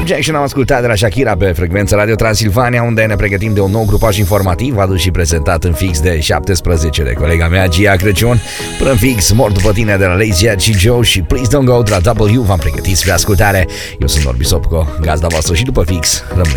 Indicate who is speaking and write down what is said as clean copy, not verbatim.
Speaker 1: Jackson am ascultat de la Shakira pe frecvența Radio Transilvania, unde ne pregătim de un nou grupaj informativ adus și prezentat în fix de 17 de colega mea, Gia Crăciun. Până în fix, Mor după tine de la Lazy Ed și Joe și Please Don't Go de la W v-am pregătit spre ascultare. Eu sunt Norbi Sopco, gazda voastră, și după fix rămâneți